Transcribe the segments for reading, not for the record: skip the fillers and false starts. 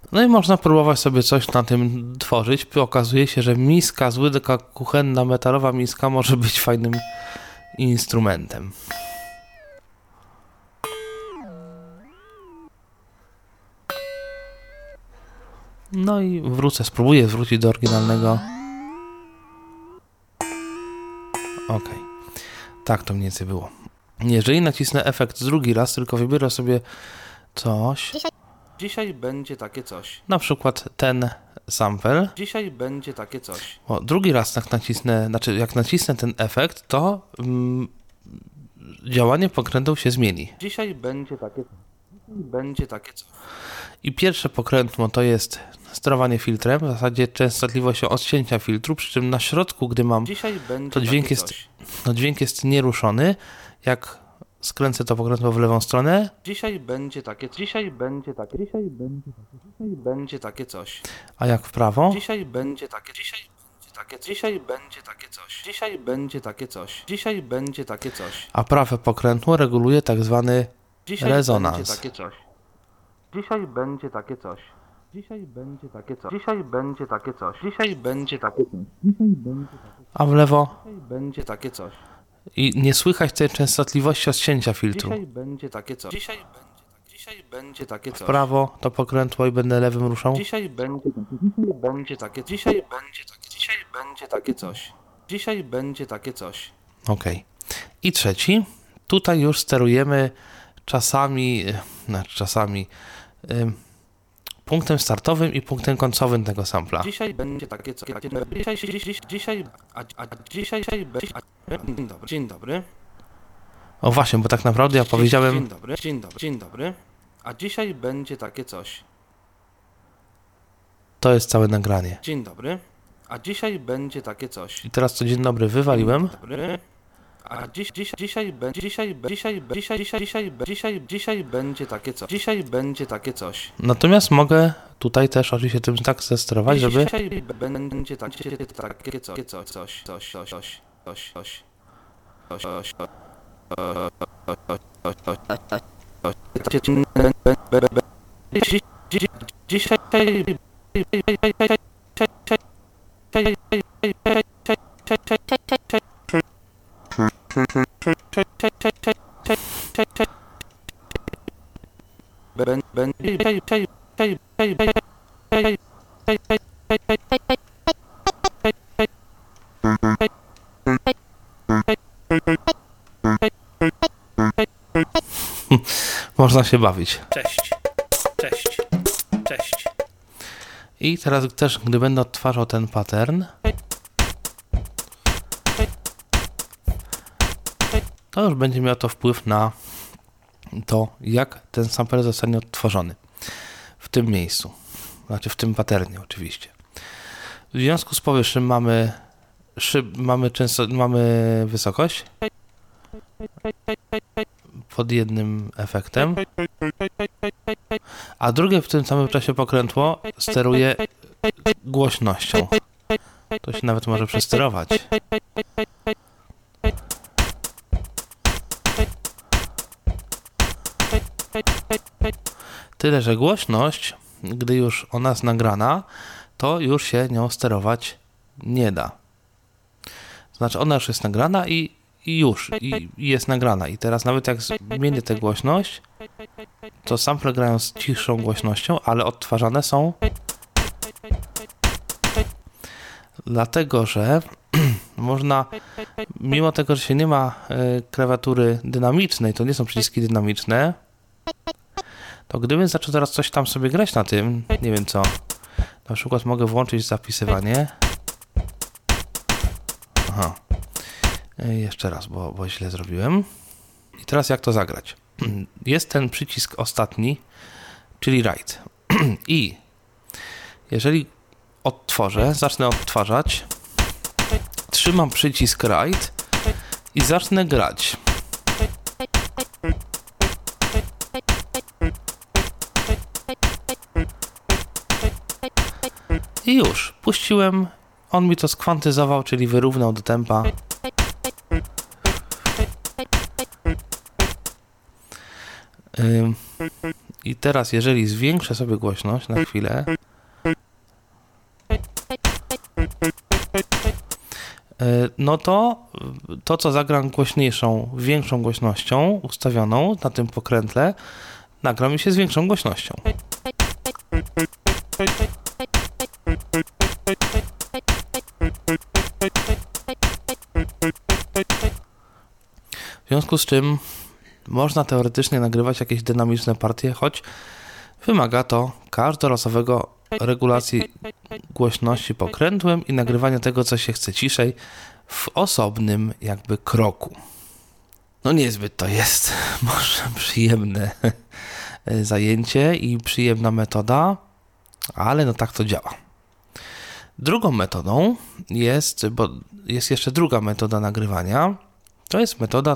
No i można próbować sobie coś na tym tworzyć. Okazuje się, że miska, taka kuchenna, metalowa miska może być fajnym instrumentem. No i spróbuję wrócić do oryginalnego. Ok. Tak to mniej więcej było. Jeżeli nacisnę efekt drugi raz, tylko wybiorę sobie coś. Dzisiaj będzie takie coś. Na przykład ten sample. Dzisiaj będzie takie coś. O, drugi raz jak nacisnę ten efekt, to działanie pokrętła się zmieni. Dzisiaj będzie takie coś. Będzie takie coś. I pierwsze pokrętło to jest sterowanie filtrem, w zasadzie częstotliwością odcięcia filtru, przy czym na środku, gdy mam, to dźwięk jest nieruszony. Jak skręcę to pokrętło w lewą stronę. Dzisiaj będzie takie coś. Dzisiaj będzie takie. Dzisiaj będzie takie. Dzisiaj będzie takie coś. A jak w prawo? Dzisiaj będzie takie. Dzisiaj będzie takie. Dzisiaj będzie takie coś. Dzisiaj będzie takie coś. Dzisiaj będzie takie coś. A prawe pokrętło reguluje tak zwany rezonans. Będzie takie coś. Dzisiaj będzie takie coś. Dzisiaj będzie takie coś. Dzisiaj będzie takie coś. Dzisiaj będzie takie coś. Dzisiaj będzie takie coś. A w lewo? Dzisiaj będzie takie coś. I nie słychać tej częstotliwości odcięcia filtru. Dzisiaj będzie takie coś. Dzisiaj będzie takie coś. W prawo to pokrętło i będę lewym ruszał. Dzisiaj będzie takie. Dzisiaj będzie takie. Dzisiaj będzie takie. Dzisiaj będzie takie coś. Dzisiaj będzie takie coś. Ok. I trzeci. Tutaj już sterujemy czasami punktem startowym i punktem końcowym tego sampla. Dzisiaj będzie takie coś. Dzień dobry. O właśnie, bo tak naprawdę ja powiedziałem... Dzień dobry. A dzisiaj będzie takie coś. To jest całe nagranie. Dzień dobry. A dzisiaj będzie takie coś. I teraz to dzień dobry wywaliłem. Dzień dobry. A dzisiaj będzie takie coś. Dzisiaj będzie takie coś. Natomiast mogę tutaj też oczywiście tym tak zesterować, żeby... Dzisiaj będzie takie coś. Można się bawić. Cześć. I teraz też, gdy będę odtwarzał ten pattern, to już będzie miało to wpływ na to, jak ten sampler zostanie odtworzony w tym miejscu, znaczy w tym patternie oczywiście. W związku z powyższym mamy wysokość pod jednym efektem, a drugie w tym samym czasie pokrętło steruje głośnością. To się nawet może przesterować. Tyle, że głośność, gdy już ona jest nagrana, to już się nią sterować nie da. Znaczy ona już jest nagrana i jest nagrana. I teraz nawet jak zmienię tę głośność, to sample grają z cichszą głośnością, ale odtwarzane są dlatego, że można, mimo tego, że się nie ma klawiatury dynamicznej, to nie są przyciski dynamiczne, to gdybym zaczął teraz coś tam sobie grać na tym, nie wiem co, na przykład mogę włączyć zapisywanie. Aha. Jeszcze raz, bo źle zrobiłem. I teraz jak to zagrać? Jest ten przycisk ostatni, czyli write. I jeżeli zacznę odtwarzać, trzymam przycisk write i zacznę grać. I już, puściłem, on mi to skwantyzował, czyli wyrównał do tempa. I teraz, jeżeli zwiększę sobie głośność na chwilę, no to co zagram głośniejszą, większą głośnością ustawioną na tym pokrętle, nagra mi się z większą głośnością. W związku z czym można teoretycznie nagrywać jakieś dynamiczne partie, choć wymaga to każdorazowego regulacji głośności pokrętłem i nagrywania tego, co się chce ciszej w osobnym jakby kroku. No niezbyt to jest może przyjemne zajęcie i przyjemna metoda, ale no tak to działa. Drugą metodą jest, bo jest jeszcze druga metoda nagrywania, to jest metoda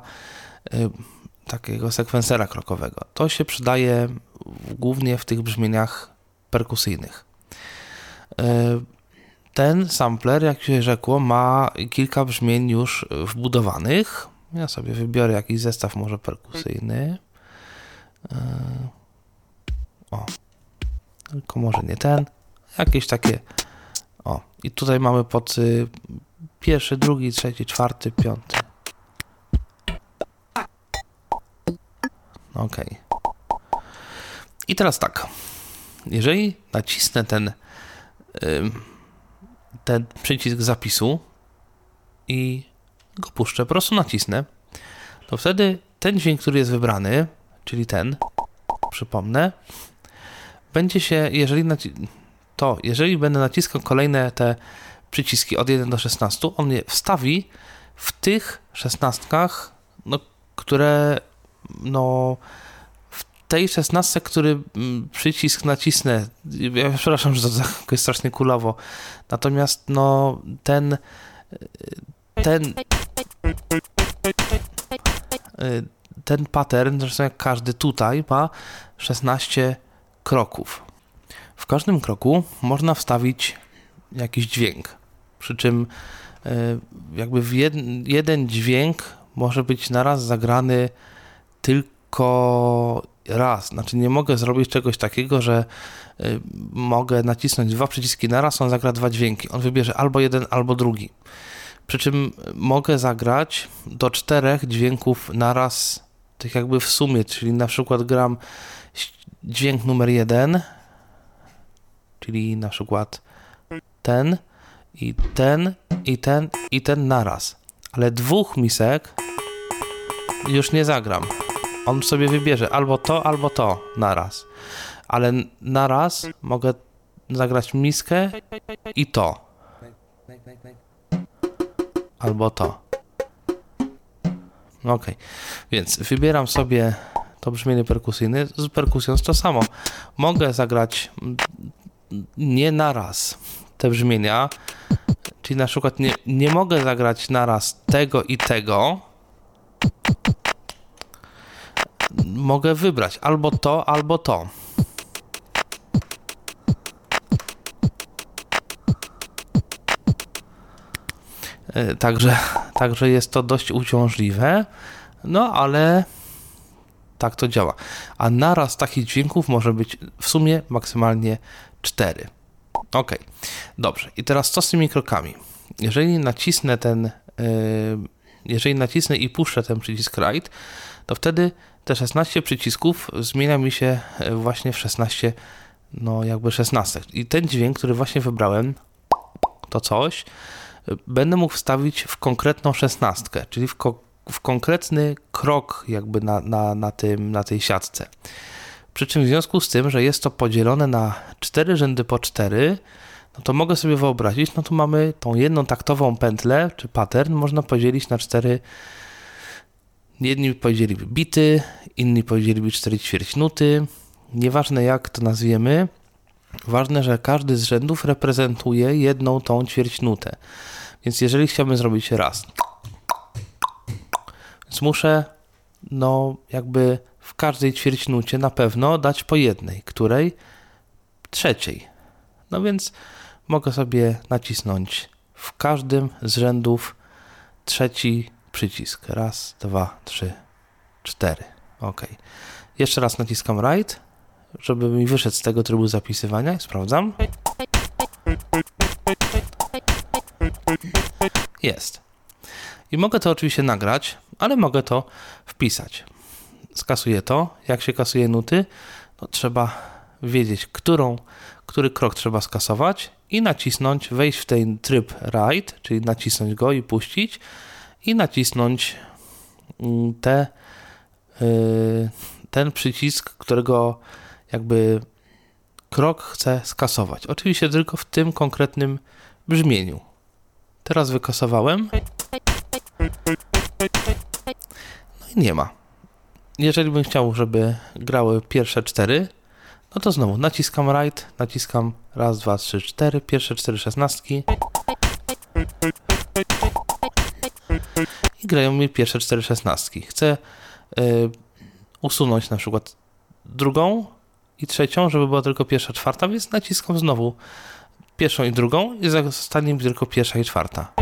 takiego sekwensera krokowego. To się przydaje głównie w tych brzmieniach perkusyjnych. Ten sampler, jak się rzekło, ma kilka brzmień już wbudowanych. Ja sobie wybiorę jakiś zestaw może perkusyjny. O, tylko może nie ten. Jakieś takie. O, i tutaj mamy pod pierwszy, drugi, trzeci, czwarty, piąty. Ok. I teraz tak. Jeżeli nacisnę ten przycisk zapisu i go puszczę, po prostu nacisnę, to wtedy ten dźwięk, który jest wybrany, czyli ten, przypomnę, będzie się, jeżeli będę naciskał kolejne te przyciski od 1 do 16, on je wstawi w tych 16, które w tej 16, który przycisk nacisnę, ja przepraszam, że to tak jest strasznie kulowo, natomiast ten pattern, zresztą jak każdy tutaj, ma 16 kroków. W każdym kroku można wstawić jakiś dźwięk, przy czym jakby jeden dźwięk może być naraz zagrany tylko raz. Znaczy nie mogę zrobić czegoś takiego, że mogę nacisnąć 2 przyciski naraz, on zagra 2 dźwięki. On wybierze albo jeden, albo drugi. Przy czym mogę zagrać do 4 dźwięków naraz, tak jakby w sumie, czyli na przykład gram dźwięk numer 1, czyli na przykład ten i ten i ten i ten naraz. Ale 2 misek już nie zagram. On sobie wybierze albo to naraz. Ale naraz mogę zagrać miskę i to. Albo to. Ok. Więc wybieram sobie to brzmienie perkusyjne. Z perkusją jest to samo. Mogę zagrać nie naraz te brzmienia. Czyli na przykład nie mogę zagrać naraz tego i tego. Mogę wybrać albo to, albo to. Także jest to dość uciążliwe, no ale tak to działa. A naraz takich dźwięków może być w sumie maksymalnie 4. Ok, dobrze. I teraz co z tymi krokami? Jeżeli nacisnę i puszczę ten przycisk Right, to wtedy te 16 przycisków zmienia mi się właśnie w 16, jakby 16. I ten dźwięk, który właśnie wybrałem, to coś, będę mógł wstawić w konkretną 16, czyli w konkretny krok jakby na tej siatce. Przy czym w związku z tym, że jest to podzielone na 4 rzędy po 4, no to mogę sobie wyobrazić, no to mamy tą jedną taktową pętlę, czy pattern, można podzielić na 4. Jedni powiedzieliby bity, inni powiedzieliby 4 ćwierćnuty. Nieważne jak to nazwiemy, ważne, że każdy z rzędów reprezentuje jedną tą ćwierćnutę. Więc jeżeli chciałbym zrobić raz, więc muszę jakby w każdej ćwierćnucie na pewno dać po jednej, której trzeciej. No więc mogę sobie nacisnąć w każdym z rzędów trzeci przycisk. Raz, 2, 3, 4. Ok. Jeszcze raz naciskam Write, żeby mi wyszedł z tego trybu zapisywania. Sprawdzam. Jest. I mogę to oczywiście nagrać, ale mogę to wpisać. Skasuję to. Jak się kasuje nuty, no trzeba wiedzieć, który krok trzeba skasować i nacisnąć, wejść w ten tryb Write, czyli nacisnąć go i puścić i nacisnąć ten przycisk, którego jakby krok chcę skasować. Oczywiście tylko w tym konkretnym brzmieniu. Teraz wykasowałem. No i nie ma. Jeżeli bym chciał, żeby grały pierwsze 4, no to znowu naciskam Write, naciskam raz, 2, 3, 4, pierwsze 4 szesnastki i grają mi pierwsze 4 szesnastki. Chcę usunąć na przykład drugą i trzecią, żeby była tylko pierwsza, czwarta, więc naciskam znowu pierwszą i drugą i zostanie mi tylko pierwsza i czwarta.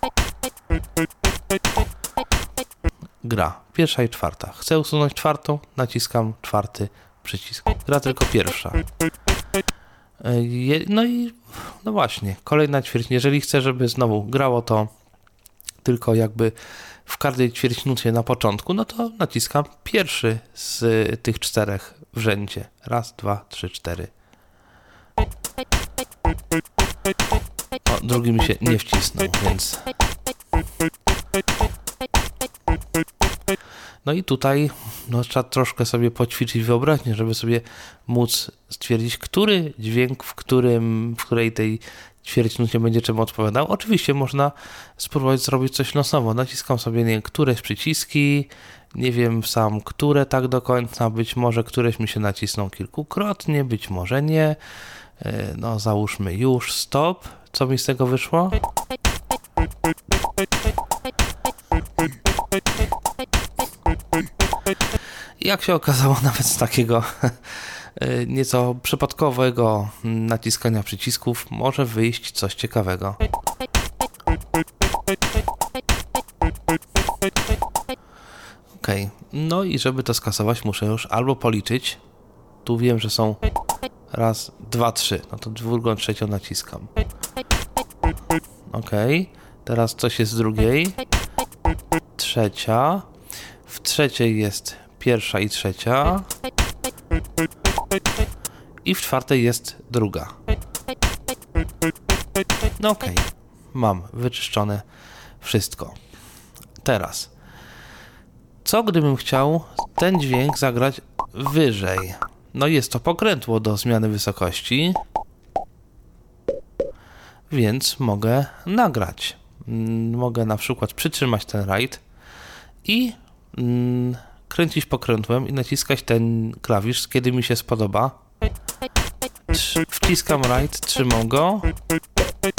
Gra pierwsza i czwarta. Chcę usunąć czwartą, naciskam czwarty przycisk. Gra tylko pierwsza. No właśnie, kolejna ćwierć. Jeżeli chcę, żeby znowu grało to tylko jakby w każdej ćwierćnucie na początku, no to naciskam pierwszy z tych 4 w rzędzie. Raz, 2, 3, 4. O, drugi mi się nie wcisnął, więc... No i tutaj no, trzeba troszkę sobie poćwiczyć wyobraźnię, żeby sobie móc stwierdzić, który dźwięk w której tej ćwierćnucie będzie czemu odpowiadał. Oczywiście można spróbować zrobić coś losowo. Naciskam sobie, nie wiem, któreś przyciski, nie wiem sam, które tak do końca, być może któreś mi się nacisną kilkukrotnie, być może nie. No załóżmy już, stop. Co mi z tego wyszło? Jak się okazało, nawet z takiego nieco przypadkowego naciskania przycisków może wyjść coś ciekawego. Ok, no i żeby to skasować, muszę już albo policzyć. Tu wiem, że są raz, 2, 3. No to drugą, trzecią naciskam. Ok, teraz coś jest z drugiej. Trzecia. W trzeciej jest pierwsza i trzecia. I w czwartej jest druga. No okej. Mam wyczyszczone wszystko. Teraz. Co gdybym chciał ten dźwięk zagrać wyżej? No jest to pokrętło do zmiany wysokości. Więc mogę nagrać. Mogę na przykład przytrzymać ten Write i kręcić pokrętłem i naciskać ten klawisz, kiedy mi się spodoba. Wciskam Write, trzymam go